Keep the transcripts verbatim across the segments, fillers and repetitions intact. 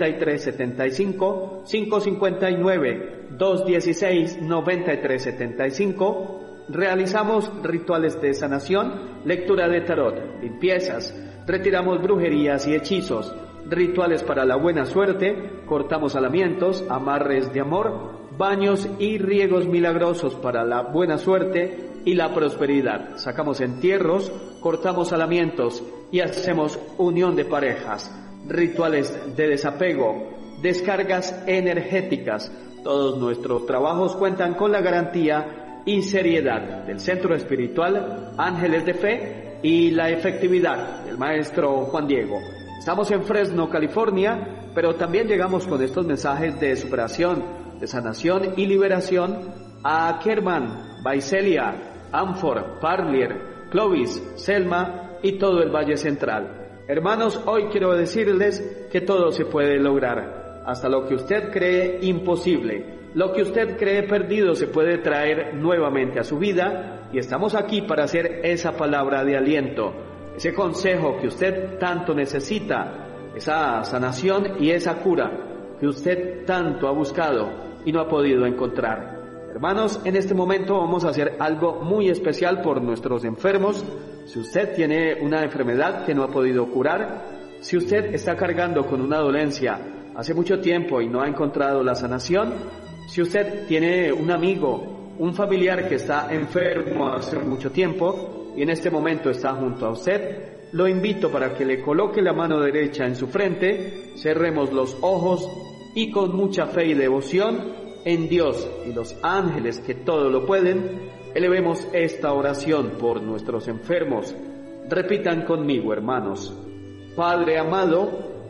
y tres setenta y cinco, cinco cinco nueve, dos uno seis, nueve tres siete cinco. Realizamos rituales de sanación, lectura de tarot, limpiezas, retiramos brujerías y hechizos, rituales para la buena suerte, cortamos alamientos, amarres de amor, baños y riegos milagrosos para la buena suerte y la prosperidad. Sacamos entierros, cortamos alamientos y hacemos unión de parejas, rituales de desapego, descargas energéticas. Todos nuestros trabajos cuentan con la garantía y seriedad del Centro Espiritual Ángeles de Fe y la efectividad del maestro Juan Diego. Estamos en Fresno, California, pero también llegamos con estos mensajes de superación, de sanación y liberación a Kerman, Visalia, Amford, Parlier, Clovis, Selma y todo el Valle Central. Hermanos, hoy quiero decirles que todo se puede lograr, hasta lo que usted cree imposible. Lo que usted cree perdido se puede traer nuevamente a su vida y estamos aquí para hacer esa palabra de aliento, ese consejo que usted tanto necesita, esa sanación y esa cura que usted tanto ha buscado y no ha podido encontrar. Hermanos, en este momento vamos a hacer algo muy especial por nuestros enfermos. Si usted tiene una enfermedad que no ha podido curar, si usted está cargando con una dolencia hace mucho tiempo y no ha encontrado la sanación, si usted tiene un amigo, un familiar que está enfermo hace mucho tiempo y en este momento está junto a usted, lo invito para que le coloque la mano derecha en su frente, cerremos los ojos y con mucha fe y devoción en Dios y los ángeles que todo lo pueden, elevemos esta oración por nuestros enfermos. Repitan conmigo, hermanos. Padre amado,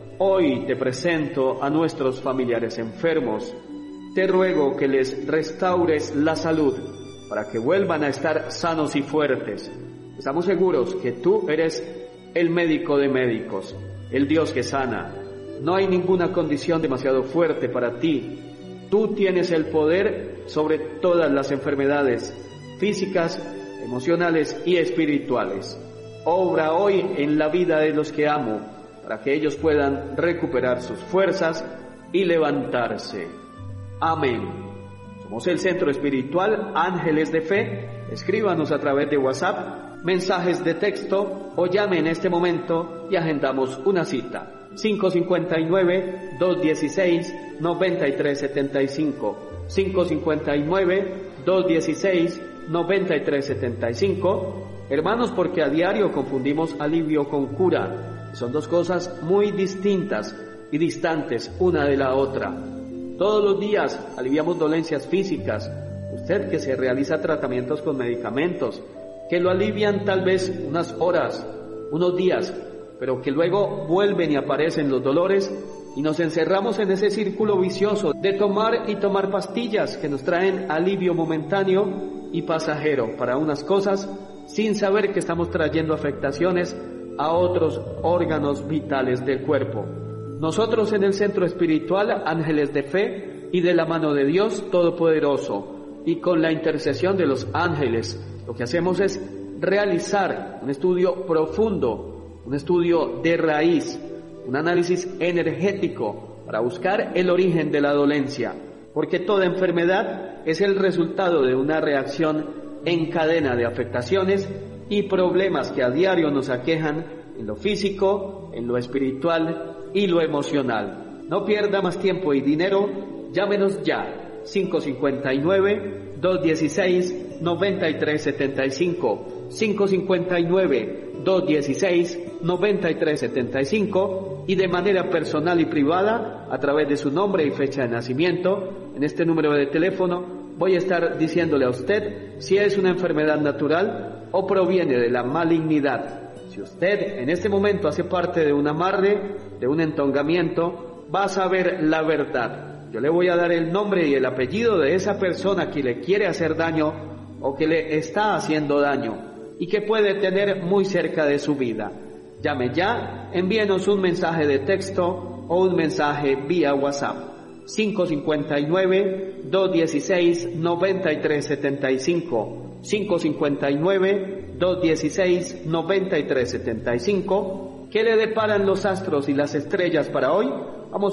hoy te presento a nuestros familiares enfermos. Te ruego que les restaures la salud para que vuelvan a estar sanos y fuertes. Estamos seguros que tú eres el médico de médicos, el Dios que sana. No hay ninguna condición demasiado fuerte para ti. Tú tienes el poder sobre todas las enfermedades físicas, emocionales y espirituales. Obra hoy en la vida de los que amo para que ellos puedan recuperar sus fuerzas y levantarse. Amén. Somos el Centro Espiritual Ángeles de Fe. Escríbanos a través de WhatsApp, mensajes de texto o llame en este momento y agendamos una cita. cinco cinco nueve, dos uno seis, nueve tres siete cinco, cinco cinco nueve, dos uno seis, nueve tres siete cinco. Hermanos, porque a diario confundimos alivio con cura. Son dos cosas muy distintas y distantes una de la otra. Todos los días aliviamos dolencias físicas. Usted que se realiza tratamientos con medicamentos, que lo alivian tal vez unas horas, unos días, pero que luego vuelven y aparecen los dolores y nos encerramos en ese círculo vicioso de tomar y tomar pastillas que nos traen alivio momentáneo y pasajero para unas cosas sin saber que estamos trayendo afectaciones a otros órganos vitales del cuerpo. Nosotros en el Centro Espiritual Ángeles de Fe y de la mano de Dios Todopoderoso y con la intercesión de los ángeles, lo que hacemos es realizar un estudio profundo, un estudio de raíz, un análisis energético para buscar el origen de la dolencia, porque toda enfermedad es el resultado de una reacción en cadena de afectaciones y problemas que a diario nos aquejan en lo físico, en lo espiritual y lo emocional. No pierda más tiempo y dinero, llámenos ya, cinco cinco nueve, dos uno seis, nueve tres siete cinco, cinco cinco nueve, dos uno seis, nueve tres siete cinco y de manera personal y privada, a través de su nombre y fecha de nacimiento, en este número de teléfono, voy a estar diciéndole a usted si es una enfermedad natural o proviene de la malignidad. Si usted en este momento hace parte de un amarre, de un entongamiento, va a saber la verdad. Yo le voy a dar el nombre y el apellido de esa persona que le quiere hacer daño o que le está haciendo daño y que puede tener muy cerca de su vida. Llame ya, envíenos un mensaje de texto o un mensaje vía WhatsApp. cinco cinco nueve, dos uno seis, nueve tres siete cinco, cinco cinco nueve, dos uno seis, nueve tres siete cinco. ¿Qué le deparan los astros y las estrellas para hoy? Vamos con más.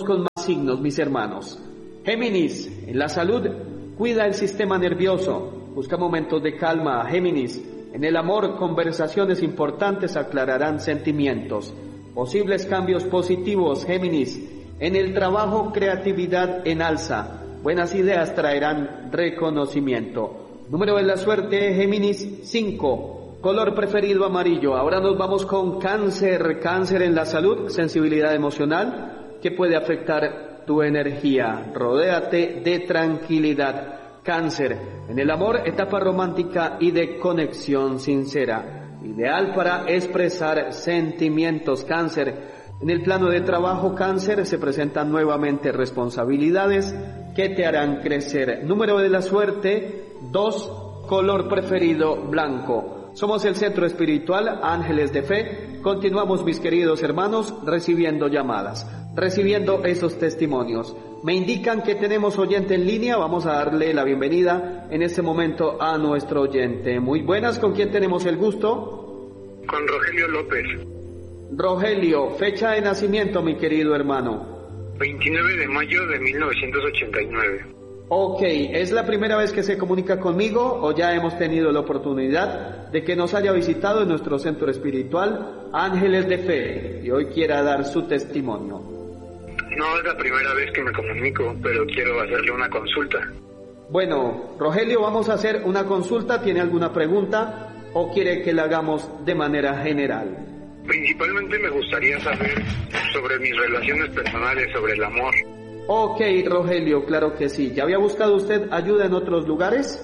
signos, mis hermanos. Géminis, en la salud, cuida el sistema nervioso, busca momentos de calma. Géminis, en el amor, conversaciones importantes aclararán sentimientos. Posibles cambios positivos. Géminis, en el trabajo, creatividad en alza, buenas ideas traerán reconocimiento. Número de la suerte, Géminis, cinco. Color preferido, amarillo. Ahora nos vamos con Cáncer. Cáncer en la salud, sensibilidad emocional que puede afectar tu energía. Rodéate de tranquilidad. Cáncer, en el amor, etapa romántica y de conexión sincera. Ideal para expresar sentimientos. Cáncer, en el plano de trabajo, Cáncer, se presentan nuevamente responsabilidades que te harán crecer. Número de la suerte, dos. Color preferido, blanco. Somos el Centro Espiritual Ángeles de Fe. Continuamos, mis queridos hermanos, recibiendo llamadas, recibiendo esos testimonios. Me indican que tenemos oyente en línea. Vamos a darle la bienvenida en este momento a nuestro oyente. Muy buenas, ¿con quién tenemos el gusto? Con Rogelio López. Rogelio, fecha de nacimiento, mi querido hermano. veintinueve de mayo de mil novecientos ochenta y nueve. Ok, ¿es la primera vez que se comunica conmigo o ya hemos tenido la oportunidad de que nos haya visitado en nuestro centro espiritual Ángeles de Fe y hoy quiera dar su testimonio? No, es la primera vez que me comunico, pero quiero hacerle una consulta. Bueno, Rogelio, vamos a hacer una consulta. ¿Tiene alguna pregunta o quiere que la hagamos de manera general? Principalmente me gustaría saber sobre mis relaciones personales, sobre el amor. Ok, Rogelio, claro que sí. ¿Ya había buscado usted ayuda en otros lugares?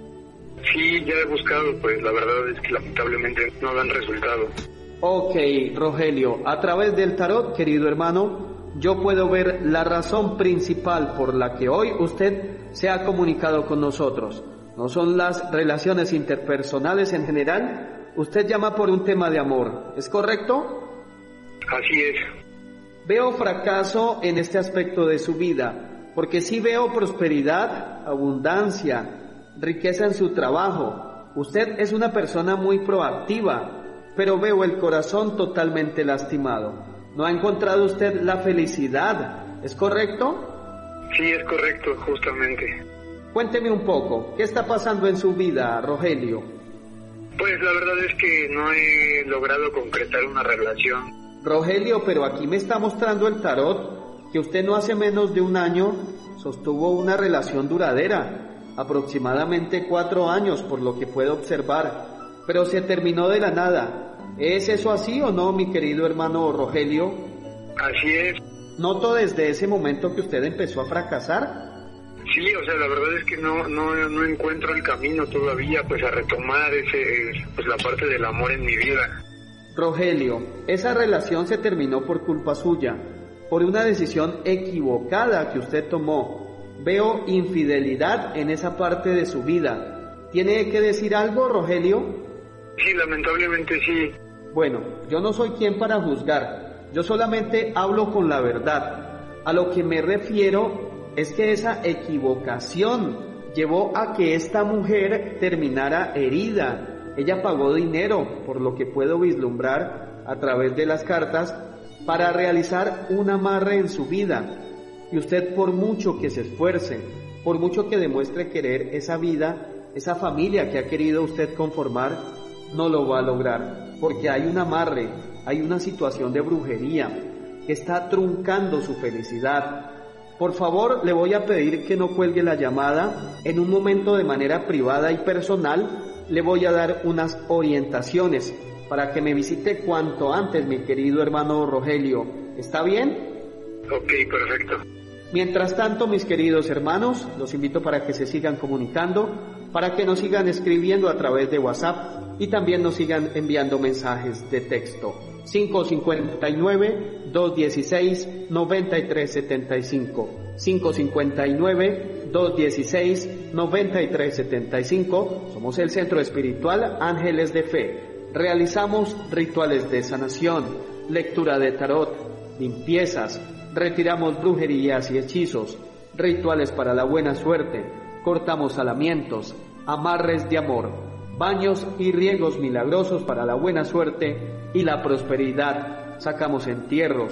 Sí, ya he buscado, pues la verdad es que lamentablemente no dan resultado. Ok, Rogelio, a través del tarot, querido hermano, yo puedo ver la razón principal por la que hoy usted se ha comunicado con nosotros. No son las relaciones interpersonales en general. Usted llama por un tema de amor, ¿es correcto? Así es. Veo fracaso en este aspecto de su vida, porque sí veo prosperidad, abundancia, riqueza en su trabajo. Usted es una persona muy proactiva, pero veo el corazón totalmente lastimado. ¿No ha encontrado usted la felicidad? ¿Es correcto? Sí, es correcto, justamente. Cuénteme un poco, ¿qué está pasando en su vida, Rogelio? Pues la verdad es que no he logrado concretar una relación. Rogelio, pero aquí me está mostrando el tarot que usted no hace menos de un año sostuvo una relación duradera, aproximadamente cuatro años por lo que puedo observar, pero se terminó de la nada. ¿Es eso así o no, mi querido hermano Rogelio? Así es. ¿Noto desde ese momento que usted empezó a fracasar? Sí, o sea, la verdad es que no no no encuentro el camino todavía, pues a retomar ese pues la parte del amor en mi vida. Rogelio, esa relación se terminó por culpa suya, por una decisión equivocada que usted tomó. Veo infidelidad en esa parte de su vida. ¿Tiene que decir algo, Rogelio? Sí, lamentablemente sí. Bueno, yo no soy quien para juzgar, yo solamente hablo con la verdad. A lo que me refiero es que esa equivocación llevó a que esta mujer terminara herida. Ella pagó dinero, por lo que puedo vislumbrar a través de las cartas, para realizar un amarre en su vida. Y usted, por mucho que se esfuerce, por mucho que demuestre querer esa vida, esa familia que ha querido usted conformar, no lo va a lograr, porque hay un amarre, hay una situación de brujería que está truncando su felicidad. Por favor, le voy a pedir que no cuelgue la llamada. En un momento, de manera privada y personal, le voy a dar unas orientaciones para que me visite cuanto antes, mi querido hermano Rogelio. ¿Está bien? Ok, perfecto. Mientras tanto, mis queridos hermanos, los invito para que se sigan comunicando, para que nos sigan escribiendo a través de WhatsApp y también nos sigan enviando mensajes de texto. cinco cinco nueve, dos uno seis, nueve tres siete cinco. cinco cinco nueve, dos uno seis, nueve tres siete cinco. Somos el Centro Espiritual Ángeles de Fe. Realizamos rituales de sanación, lectura de tarot, limpiezas, retiramos brujerías y hechizos, rituales para la buena suerte, cortamos salamientos, amarres de amor, baños y riegos milagrosos para la buena suerte y la prosperidad. Sacamos entierros,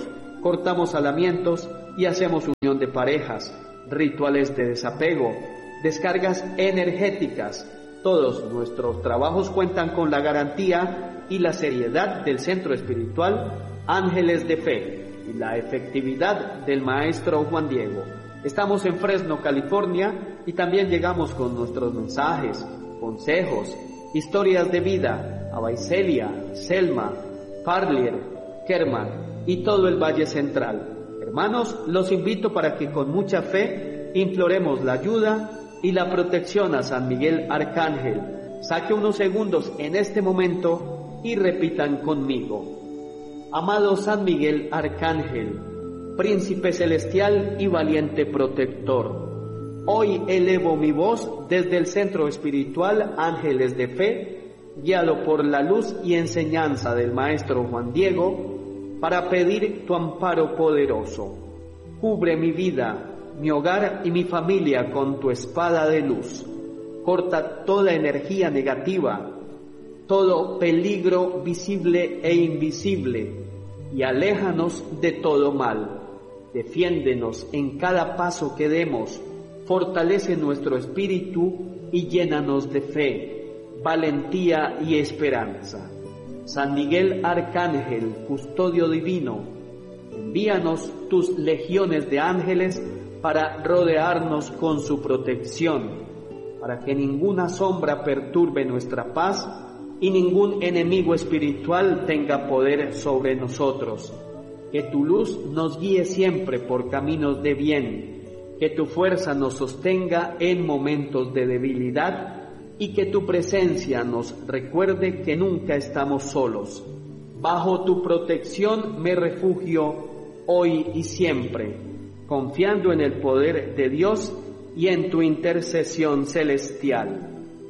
cortamos alamientos y hacemos unión de parejas, rituales de desapego, descargas energéticas. Todos nuestros trabajos cuentan con la garantía y la seriedad del Centro Espiritual Ángeles de Fe y la efectividad del Maestro Juan Diego. Estamos en Fresno, California, y también llegamos con nuestros mensajes, consejos, historias de vida a Vaiselia, Selma, Parlier, Kerman y todo el Valle Central. Hermanos, los invito para que con mucha fe imploremos la ayuda y la protección a San Miguel Arcángel. Saque unos segundos en este momento y repitan conmigo. Amado San Miguel Arcángel, Príncipe celestial y valiente protector, hoy elevo mi voz desde el Centro Espiritual Ángeles de Fe, guiado por la luz y enseñanza del Maestro Juan Diego, para pedir tu amparo poderoso. Cubre mi vida, mi hogar y mi familia con tu espada de luz. Corta toda energía negativa, todo peligro visible e invisible, y aléjanos de todo mal. Defiéndenos en cada paso que demos, fortalece nuestro espíritu y llénanos de fe, valentía y esperanza. San Miguel Arcángel, custodio divino, envíanos tus legiones de ángeles para rodearnos con su protección, para que ninguna sombra perturbe nuestra paz y ningún enemigo espiritual tenga poder sobre nosotros. Que tu luz nos guíe siempre por caminos de bien, que tu fuerza nos sostenga en momentos de debilidad y que tu presencia nos recuerde que nunca estamos solos. Bajo tu protección me refugio hoy y siempre, confiando en el poder de Dios y en tu intercesión celestial.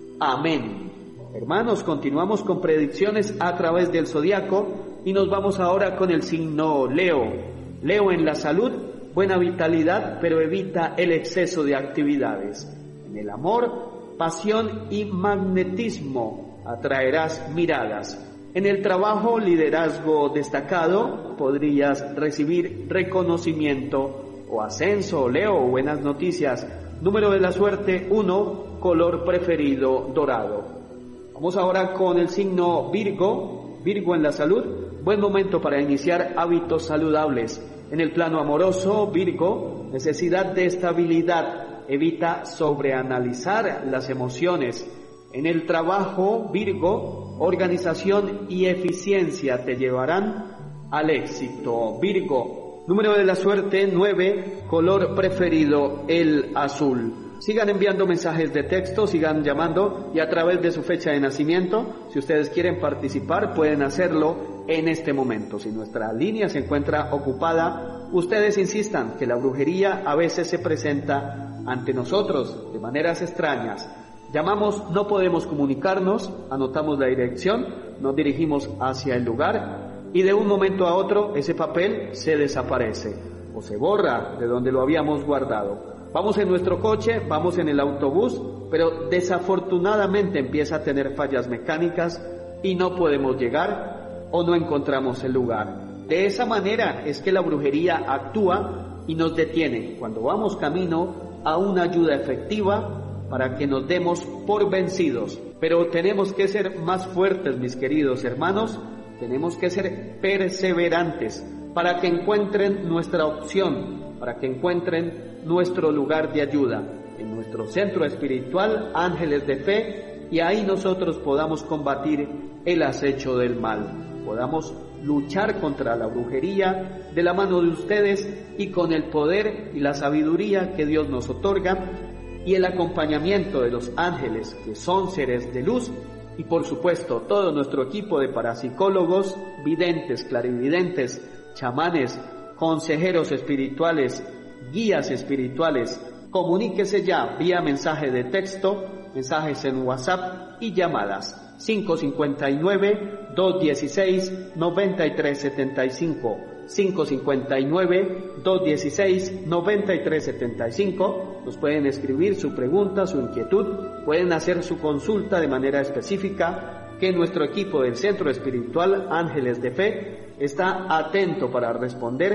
Amén. Hermanos, continuamos con predicciones a través del zodiaco y nos vamos ahora con el signo Leo. Leo en la salud, buena vitalidad, pero evita el exceso de actividades. En el amor, pasión y magnetismo, atraerás miradas. En el trabajo, liderazgo destacado, podrías recibir reconocimiento o ascenso. Leo, buenas noticias. Número de la suerte uno, color preferido dorado. Vamos ahora con el signo Virgo. Virgo en la salud, buen momento para iniciar hábitos saludables. En el plano amoroso, Virgo, necesidad de estabilidad, evita sobreanalizar las emociones. En el trabajo, Virgo, organización y eficiencia te llevarán al éxito. Virgo, número de la suerte nueve, color preferido el azul. Sigan enviando mensajes de texto, sigan llamando y a través de su fecha de nacimiento, si ustedes quieren participar, pueden hacerlo en este momento. Si nuestra línea se encuentra ocupada, ustedes insistan que la brujería a veces se presenta ante nosotros de maneras extrañas. Llamamos, no podemos comunicarnos, anotamos la dirección, nos dirigimos hacia el lugar y de un momento a otro ese papel se desaparece o se borra de donde lo habíamos guardado. Vamos en nuestro coche, vamos en el autobús, pero desafortunadamente empieza a tener fallas mecánicas y no podemos llegar o no encontramos el lugar. De esa manera es que la brujería actúa y nos detiene cuando vamos camino a una ayuda efectiva para que nos demos por vencidos. Pero tenemos que ser más fuertes, mis queridos hermanos, tenemos que ser perseverantes para que encuentren nuestra opción, para que encuentren nuestro lugar de ayuda, en nuestro centro espiritual, Ángeles de Fe, y ahí nosotros podamos combatir el acecho del mal, podamos luchar contra la brujería de la mano de ustedes y con el poder y la sabiduría que Dios nos otorga y el acompañamiento de los ángeles que son seres de luz y por supuesto todo nuestro equipo de parapsicólogos, videntes, clarividentes, chamanes, consejeros espirituales, guías espirituales. Comuníquese ya vía mensaje de texto, mensajes en WhatsApp y llamadas cinco cinco nueve, dos uno seis, nueve tres siete cinco, cinco cinco nueve, dos uno seis, nueve tres siete cinco. Nos pueden escribir su pregunta, su inquietud, pueden hacer su consulta de manera específica, que nuestro equipo del Centro Espiritual Ángeles de Fe está atento para responder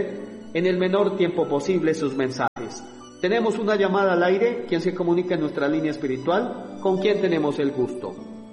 en el menor tiempo posible sus mensajes. Tenemos una llamada al aire. ¿Quién se comunica en nuestra línea espiritual? ¿Con quién tenemos el gusto?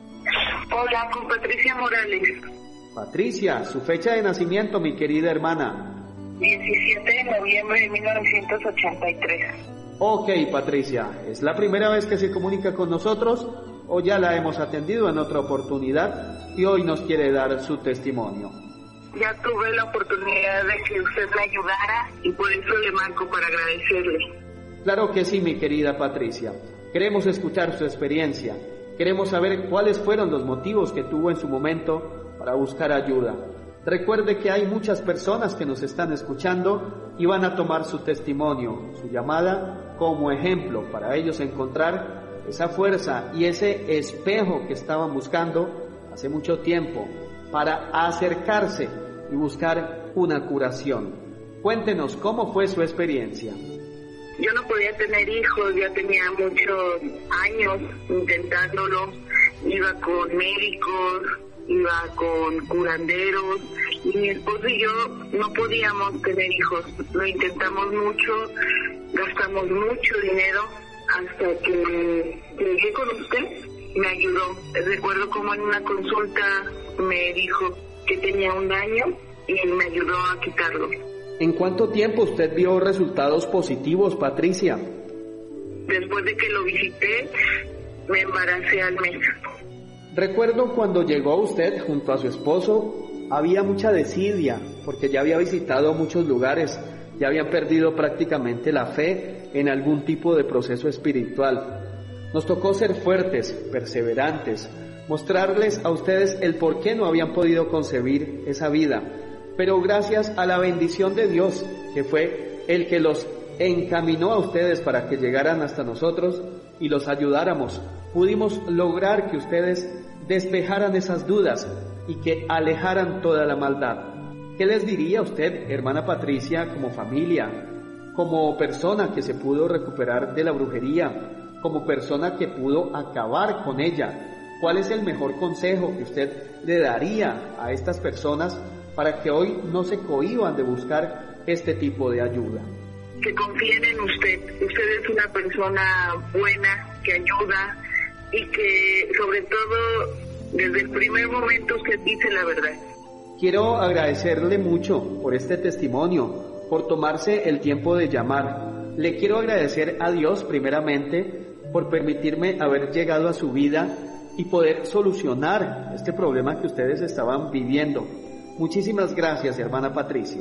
Hola, con Patricia Morales. Patricia, su fecha de nacimiento, mi querida hermana. diecisiete de noviembre de mil novecientos ochenta y tres. Ok, Patricia, ¿es la primera vez que se comunica con nosotros o ya la hemos atendido en otra oportunidad y hoy nos quiere dar su testimonio? Ya tuve la oportunidad de que usted me ayudara y por eso le marco para agradecerle. Claro que sí, mi querida Patricia. Queremos escuchar su experiencia. Queremos saber cuáles fueron los motivos que tuvo en su momento para buscar ayuda. Recuerde que hay muchas personas que nos están escuchando y van a tomar su testimonio, su llamada, como ejemplo para ellos encontrar esa fuerza y ese espejo que estaban buscando hace mucho tiempo para acercarse y buscar una curación. Cuéntenos cómo fue su experiencia. Yo no podía tener hijos, ya tenía muchos años intentándolo, iba con médicos, iba con curanderos y mi esposo y yo no podíamos tener hijos. Lo intentamos mucho, gastamos mucho dinero hasta que llegué con usted, me ayudó. Recuerdo como en una consulta me dijo que tenía un daño y me ayudó a quitarlo. ¿En cuánto tiempo usted vio resultados positivos, Patricia? Después de que lo visité, me embaracé al mes. Recuerdo cuando llegó usted junto a su esposo, había mucha desidia, porque ya había visitado muchos lugares, ya habían perdido prácticamente la fe en algún tipo de proceso espiritual. Nos tocó ser fuertes, perseverantes, mostrarles a ustedes el por qué no habían podido concebir esa vida, pero gracias a la bendición de Dios, que fue el que los encaminó a ustedes para que llegaran hasta nosotros y los ayudáramos, pudimos lograr que ustedes despejaran esas dudas y que alejaran toda la maldad. ¿Qué les diría usted, hermana Patricia, como familia, como persona que se pudo recuperar de la brujería, como persona que pudo acabar con ella? ¿Cuál es el mejor consejo que usted le daría a estas personas para que hoy no se cohíban de buscar este tipo de ayuda? Que confíen en usted. Usted es una persona buena, que ayuda y que sobre todo desde el primer momento usted dice la verdad. Quiero agradecerle mucho por este testimonio, por tomarse el tiempo de llamar. Le quiero agradecer a Dios primeramente por permitirme haber llegado a su vida y poder solucionar este problema que ustedes estaban viviendo. Muchísimas gracias, hermana Patricia.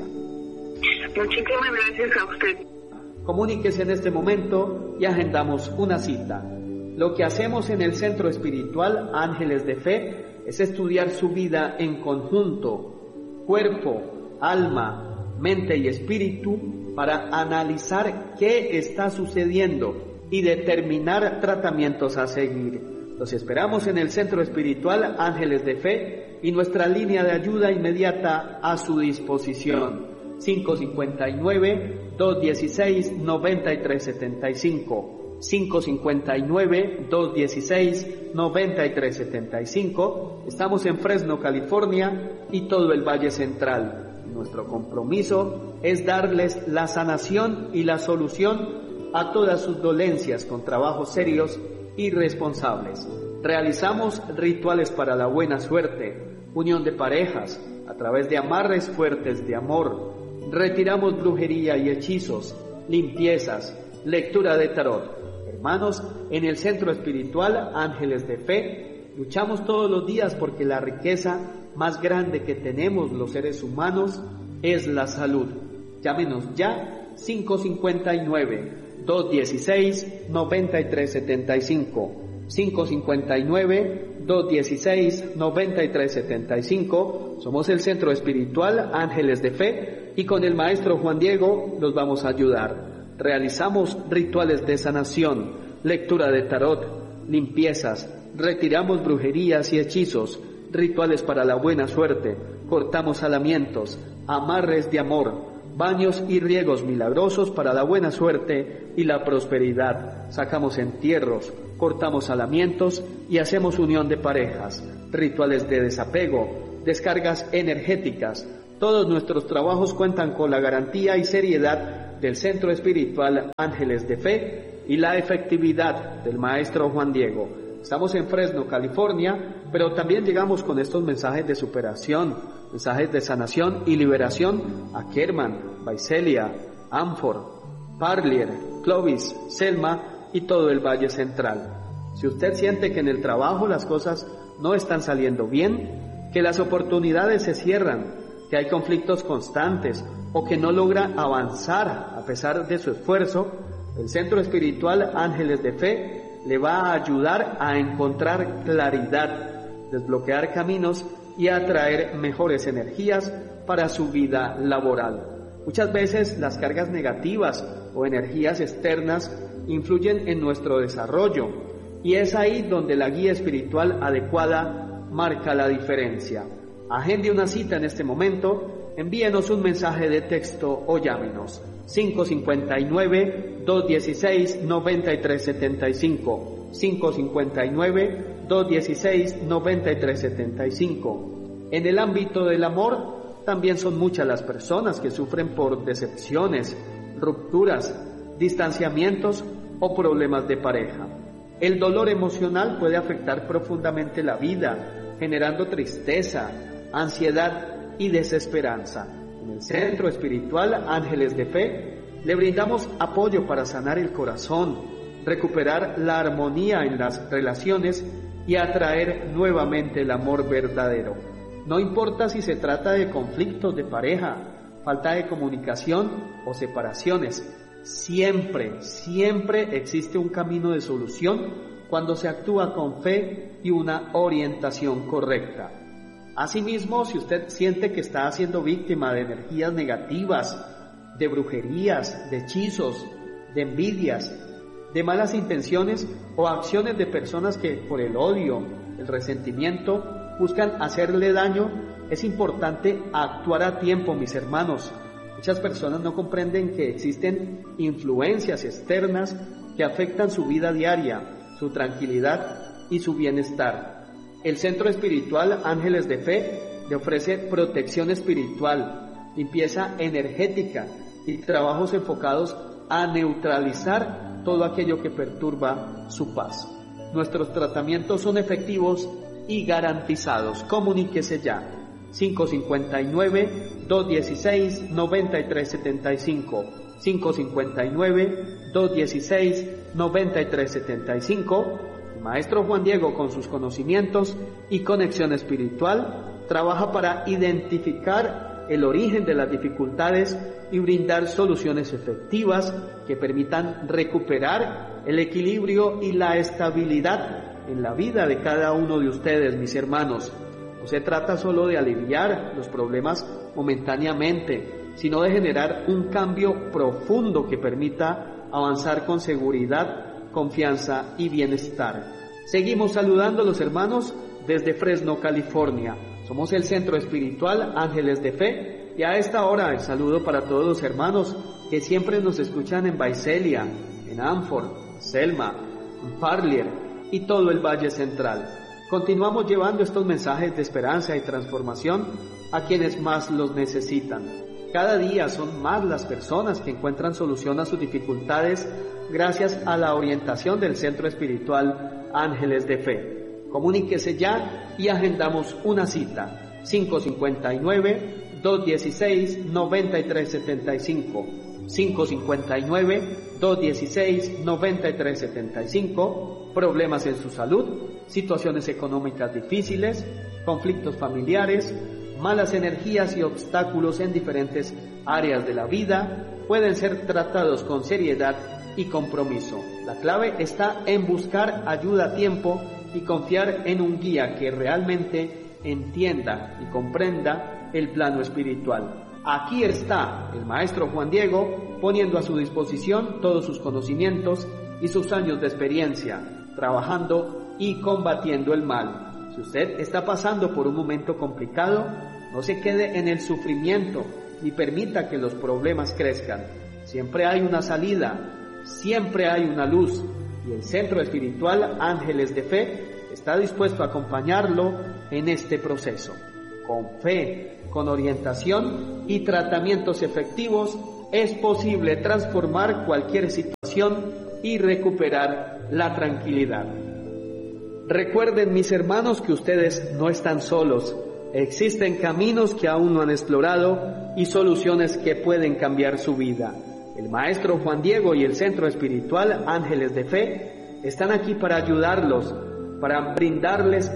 Muchísimas gracias a usted. Comuníquese en este momento y agendamos una cita. Lo que hacemos en el Centro Espiritual Ángeles de Fe es estudiar su vida en conjunto, cuerpo, alma, mente y espíritu, para analizar qué está sucediendo y determinar tratamientos a seguir. Los esperamos en el Centro Espiritual Ángeles de Fe y nuestra línea de ayuda inmediata a su disposición. cinco cinco nueve, dos uno seis, nueve tres siete cinco. cinco cinco nueve, dos uno seis, nueve tres siete cinco. Estamos en Fresno, California y todo el Valle Central. Nuestro compromiso es darles la sanación y la solución a todas sus dolencias con trabajos serios y responsables. Realizamos rituales para la buena suerte, unión de parejas, a través de amarres fuertes de amor. Retiramos brujería y hechizos, limpiezas, lectura de tarot. Hermanos, en el Centro Espiritual Ángeles de Fe, luchamos todos los días porque la riqueza más grande que tenemos los seres humanos es la salud. Llámenos ya, cinco cinco nueve, dos uno seis, nueve tres siete cinco. cinco cinco nueve, dos uno seis, nueve tres siete cinco. Somos el Centro Espiritual Ángeles de Fe y con el maestro Juan Diego los vamos a ayudar. Realizamos rituales de sanación, lectura de tarot, limpiezas, retiramos brujerías y hechizos, rituales para la buena suerte, cortamos alamientos, amarres de amor, baños y riegos milagrosos para la buena suerte y la prosperidad. Sacamos entierros, cortamos alamientos y hacemos unión de parejas, rituales de desapego, descargas energéticas, Todos nuestros trabajos cuentan con la garantía y seriedad del Centro Espiritual Ángeles de Fe y la efectividad del Maestro Juan Diego. Estamos en Fresno, California, pero también llegamos con estos mensajes de superación, mensajes de sanación y liberación a Kerman, Visalia, Hanford, Parlier, Clovis, Selma y todo el Valle Central. Si usted siente que en el trabajo las cosas no están saliendo bien, que las oportunidades se cierran, que hay conflictos constantes o que no logra avanzar a pesar de su esfuerzo, el Centro Espiritual Ángeles de Fe le va a ayudar a encontrar claridad, desbloquear caminos y atraer mejores energías para su vida laboral. Muchas veces las cargas negativas o energías externas influyen en nuestro desarrollo y es ahí donde la guía espiritual adecuada marca la diferencia. Agende una cita en este momento, envíenos un mensaje de texto o llámenos cinco cinco nueve, dos uno seis, nueve tres siete cinco, cinco cinco nueve, dos uno seis, nueve tres siete cinco. En el ámbito del amor, también son muchas las personas que sufren por decepciones, rupturas, distanciamientos o problemas de pareja. El dolor emocional puede afectar profundamente la vida, generando tristeza, ansiedad y desesperanza. En el Centro Espiritual Ángeles de Fe le brindamos apoyo para sanar el corazón, recuperar la armonía en las relaciones y atraer nuevamente el amor verdadero. No importa si se trata de conflictos de pareja, falta de comunicación o separaciones, siempre, siempre existe un camino de solución cuando se actúa con fe y una orientación correcta. Asimismo, si usted siente que está siendo víctima de energías negativas, de brujerías, de hechizos, de envidias, de malas intenciones o acciones de personas que por el odio, el resentimiento, buscan hacerle daño, es importante actuar a tiempo, mis hermanos. Muchas personas no comprenden que existen influencias externas que afectan su vida diaria, su tranquilidad y su bienestar. El Centro Espiritual Ángeles de Fe le ofrece protección espiritual, limpieza energética y trabajos enfocados a neutralizar todo aquello que perturba su paz. Nuestros tratamientos son efectivos y garantizados. Comuníquese ya. cinco cinco nueve, dos uno seis, nueve tres siete cinco, cinco cinco nueve, dos uno seis, nueve tres siete cinco. El Maestro Juan Diego, con sus conocimientos y conexión espiritual, trabaja para identificar el origen de las dificultades y brindar soluciones efectivas que permitan recuperar el equilibrio y la estabilidad en la vida de cada uno de ustedes, mis hermanos. No se trata solo de aliviar los problemas momentáneamente, sino de generar un cambio profundo que permita avanzar con seguridad, confianza y bienestar. Seguimos saludando a los hermanos desde Fresno, California. Somos el Centro Espiritual Ángeles de Fe y a esta hora el saludo para todos los hermanos que siempre nos escuchan en Visalia, en Hanford, Selma, en Parlier y todo el Valle Central. Continuamos llevando estos mensajes de esperanza y transformación a quienes más los necesitan. Cada día son más las personas que encuentran solución a sus dificultades gracias a la orientación del Centro Espiritual Ángeles de Fe. Comuníquese ya y agendamos una cita. cinco cinco nueve, dos uno seis, nueve tres siete cinco, cinco cinco nueve, dos uno seis, nueve tres siete cinco. Problemas en su salud, situaciones económicas difíciles, conflictos familiares, malas energías y obstáculos en diferentes áreas de la vida pueden ser tratados con seriedad y compromiso. La clave está en buscar ayuda a tiempo y confiar en un guía que realmente entienda y comprenda el plano espiritual. Aquí está el Maestro Juan Diego poniendo a su disposición todos sus conocimientos y sus años de experiencia, trabajando y combatiendo el mal. Si usted está pasando por un momento complicado, no se quede en el sufrimiento ni permita que los problemas crezcan. Siempre hay una salida, siempre hay una luz, y el Centro Espiritual Ángeles de Fe está dispuesto a acompañarlo en este proceso. Con fe, con orientación y tratamientos efectivos, es posible transformar cualquier situación y recuperar la tranquilidad. Recuerden, mis hermanos, que ustedes no están solos. Existen caminos que aún no han explorado y soluciones que pueden cambiar su vida. El maestro Juan Diego y el Centro Espiritual Ángeles de Fe están aquí para ayudarlos, para brindarles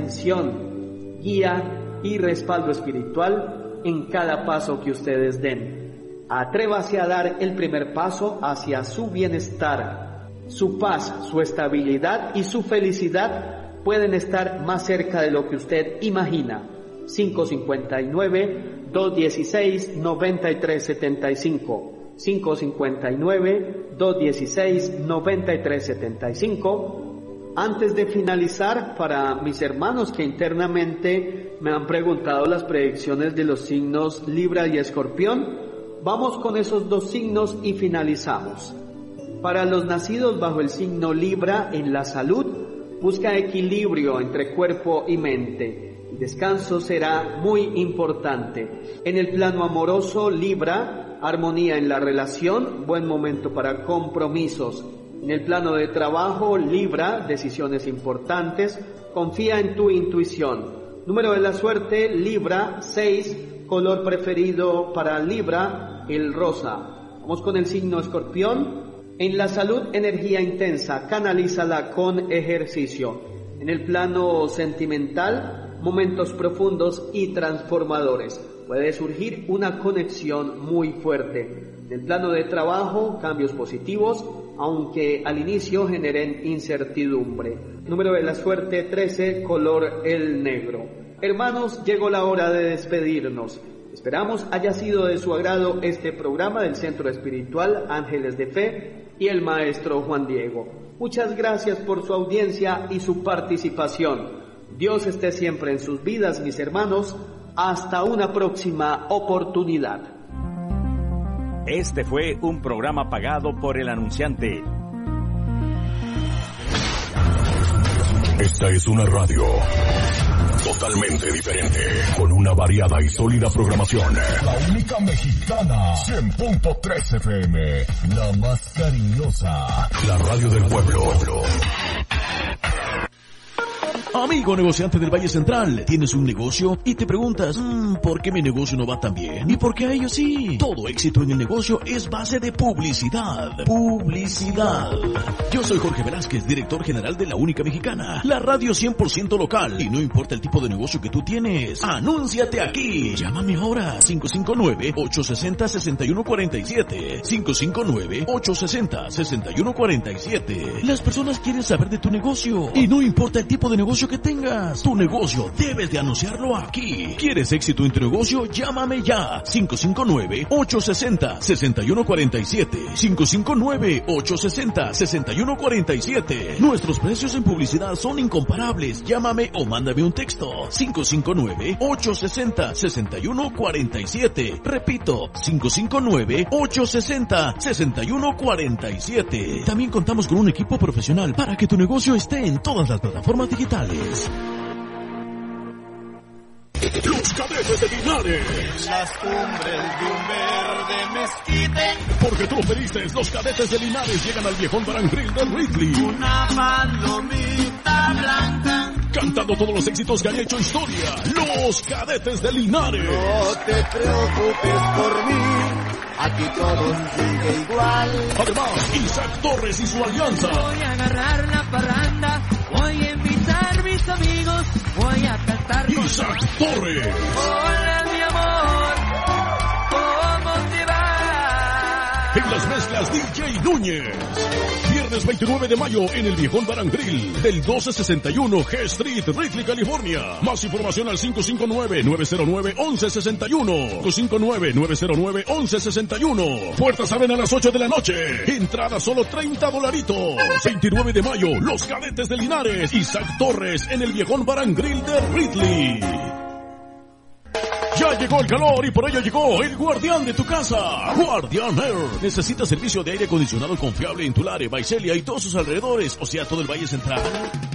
atención, guía y respaldo espiritual en cada paso que ustedes den. Atrévase a dar el primer paso hacia su bienestar. Su paz, su estabilidad y su felicidad pueden estar más cerca de lo que usted imagina. cinco cinco nueve, dos uno seis, nueve tres siete cinco cinco cinco nueve, dos uno seis, nueve tres siete cinco. Antes de finalizar, para mis hermanos que internamente me han preguntado las predicciones de los signos Libra y Escorpión, vamos con esos dos signos y finalizamos. Para los nacidos bajo el signo Libra, en la salud, busca equilibrio entre cuerpo y mente. El descanso será muy importante. En el plano amoroso, Libra, armonía en la relación, buen momento para compromisos. En el plano de trabajo, Libra, decisiones importantes, confía en tu intuición. Número de la suerte, Libra, seis, color preferido para Libra, el rosa. Vamos con el signo Escorpión. En la salud, energía intensa, canalízala con ejercicio. En el plano sentimental, momentos profundos y transformadores. Puede surgir una conexión muy fuerte. En el plano de trabajo, cambios positivos, aunque al inicio generen incertidumbre. Número de la suerte, trece, color el negro. Hermanos, llegó la hora de despedirnos. Esperamos haya sido de su agrado este programa del Centro Espiritual Ángeles de Fe y el maestro Juan Diego. Muchas gracias por su audiencia y su participación. Dios esté siempre en sus vidas, mis hermanos. Hasta una próxima oportunidad. Este fue un programa pagado por el anunciante. Esta es una radio totalmente diferente, con una variada y sólida programación. La única mexicana, cien punto tres F M, la más cariñosa, la radio del pueblo. Amigo negociante del Valle Central, tienes un negocio y te preguntas, mmm, ¿por qué mi negocio no va tan bien? ¿Y por qué a ellos sí? Todo éxito en el negocio es base de publicidad. Publicidad. Yo soy Jorge Velázquez, director general de La Única Mexicana, la radio cien por ciento local. Y no importa el tipo de negocio que tú tienes, anúnciate aquí. Llámame ahora, cinco cinco nueve, ocho seis cero, seis uno cuatro siete. cinco cinco nueve, ocho seis cero, seis uno cuatro siete. Las personas quieren saber de tu negocio y no importa el tipo de negocio que tengas, tu negocio debes de anunciarlo aquí. ¿Quieres éxito en tu negocio? Llámame ya. cinco cinco nueve, ocho seis cero, seis uno cuatro siete. cinco cinco nueve, ocho seis cero, seis uno cuatro siete. Nuestros precios en publicidad son incomparables. Llámame o mándame un texto. cinco cinco nueve, ocho seis cero, seis uno cuatro siete. Repito, cinco cinco nueve, ocho seis cero, seis uno cuatro siete. También contamos con un equipo profesional para que tu negocio esté en todas las plataformas digitales. Los Cadetes de Linares. Las cumbres de un verde mezquite. Porque tú lo pediste, los Cadetes de Linares llegan al viejón Barangril de Ridley. Una palomita blanca. Cantando todos los éxitos que han hecho historia. Los Cadetes de Linares. No te preocupes por mí. Aquí todo sigue igual. Además, Isaac Torres y su alianza. Voy a agarrar la parranda. Voy a invitar a mis amigos. Voy a cantar con Isaac Torres. Hola, mi amor. ¿Cómo te va? En las mezclas D J Núñez. Viernes veintinueve de mayo en el viejón Barangril del doce sesenta y uno G Street, Ridley, California. Más información al cinco cinco nueve, nueve cero nueve, once sesenta y uno. cinco cinco nueve, nueve cero nueve, once sesenta y uno. Puertas abren a las ocho de la noche. Entrada solo treinta dolaritos. veintinueve de mayo, Los Cadetes de Linares. Isaac Torres en el viejón Barangril de Ridley. Ya llegó el calor y por ello llegó el guardián de tu casa, Guardián Air. ¿Necesitas servicio de aire acondicionado confiable en Tulare, Visalia y todos sus alrededores, o sea, todo el Valle Central?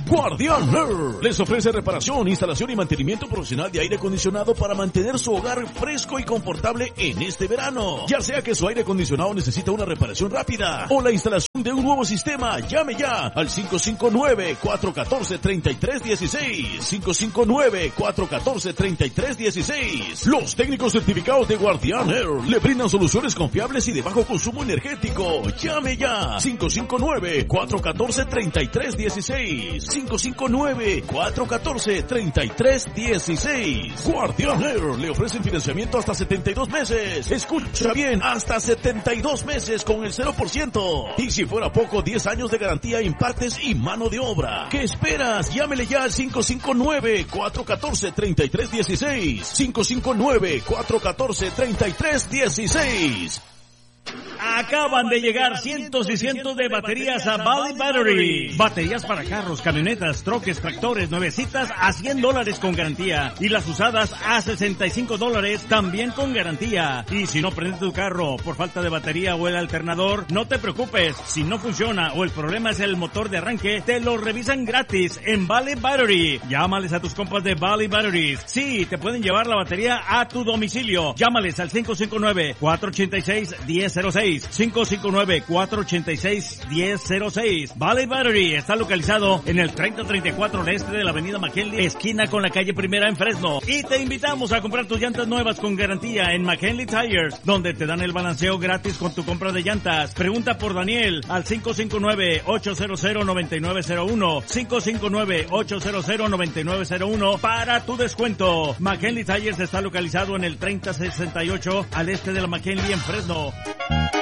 Guardián Air les ofrece reparación, instalación y mantenimiento profesional de aire acondicionado para mantener su hogar fresco y confortable en este verano. Ya sea que su aire acondicionado necesita una reparación rápida o la instalación de un nuevo sistema, llame ya al cinco cinco nueve, cuatro uno cuatro, tres tres uno seis. cinco cinco nueve, cuatro uno cuatro, tres tres uno seis. Los técnicos certificados de Guardián Air le brindan soluciones confiables y de bajo consumo energético. Llame ya cinco cinco nueve, cuatro uno cuatro, tres tres uno seis. cinco cinco nueve, cuatro uno cuatro, tres tres uno seis. Guardián Air le ofrecen financiamiento hasta setenta y dos meses. Escucha bien, hasta setenta y dos meses con el cero por ciento. Y si fuera poco, diez años de garantía en partes y mano de obra. ¿Qué esperas? Llámele ya al cinco cinco nueve, cuatro uno cuatro, tres tres uno seis. cinco cinco nueve, cuatro uno cuatro, tres tres uno seis. Acaban de llegar cientos y cientos de baterías a Valley Battery. Baterías para carros, camionetas, troques, tractores, nuevecitas a cien dólares con garantía. Y las usadas a sesenta y cinco dólares también con garantía. Y si no prende tu carro por falta de batería o el alternador, no te preocupes. Si no funciona o el problema es el motor de arranque, te lo revisan gratis en Valley Battery. Llámales a tus compas de Valley Batteries. Sí, te pueden llevar la batería a tu domicilio. Llámales al cinco cinco nueve, cuatro ocho seis, uno cero cero seis. cinco cinco nueve, cuatro ocho seis, uno cero cero seis. Valley Battery está localizado en el treinta treinta y cuatro al este de la avenida McKinley, esquina con la calle Primera en Fresno. Y te invitamos a comprar tus llantas nuevas con garantía en McKinley Tires, donde te dan el balanceo gratis con tu compra de llantas. Pregunta por Daniel al cinco cinco nueve, ocho cero cero, nueve nueve cero uno. cinco cinco nueve, ocho cero cero, nueve nueve cero uno para tu descuento. McKinley Tires está localizado en el treinta sesenta y ocho al este de la McKinley en Fresno.